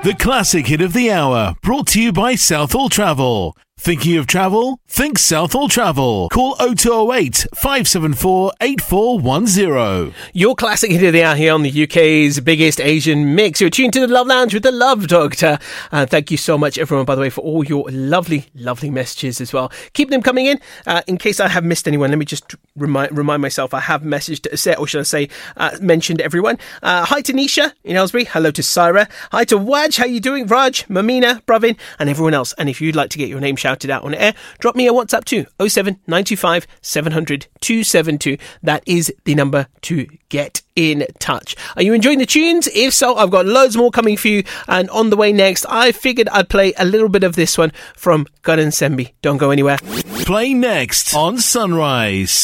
The classic hit of the hour, brought to you by Southall Travel. Thinking of travel? Think Southall Travel. Call 0208 574 8410. Your classic hit of the hour here on the UK's biggest Asian mix. You're tuned to the Love Lounge with the Love Doctor. Thank you so much, everyone, by the way, for all your lovely, lovely messages as well. Keep them coming in. In case I have missed anyone, let me just remind myself I have messaged, or should I say, mentioned everyone. Hi to Nisha in Aylesbury. Hello to Syra. Hi to Waj. How you doing? Raj, Mamina, Bravin, and everyone else. And if you'd like to get your name shouted out on air, drop me a WhatsApp to 07925 700 272. That is the number to get in touch. Are you enjoying the tunes? If so, I've got loads more coming for you, and on the way next, I figured I'd play a little bit of this one from Karan Sembi. Don't go anywhere. Play next on Sunrise.